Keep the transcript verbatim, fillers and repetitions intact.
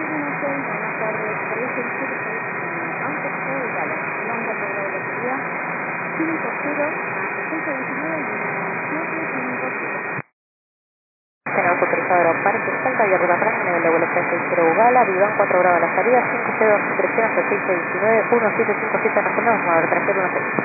Buenas tardes, servicio de Antes de Gala, Lambda de la velocidad cinco cero a sesenta y nueve siete cinco cero. Tenemos autorizado aeroparque Salta y Ruta Franca, nivel de vuelo seis seis cero Ugala, Viván cuatro grados la salida, cinco cero dirección hasta seis seis nueve uno siete cinco siete, respondemos, mover tres cero uno seis.